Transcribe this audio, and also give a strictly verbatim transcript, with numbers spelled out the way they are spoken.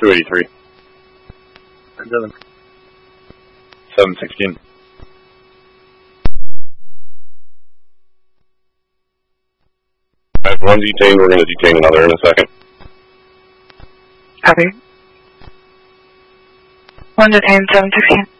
two eighty-three. seven. seven sixteen. Alright, one detained, we're going to detain another in a second. Copy. One detained, seven sixteen.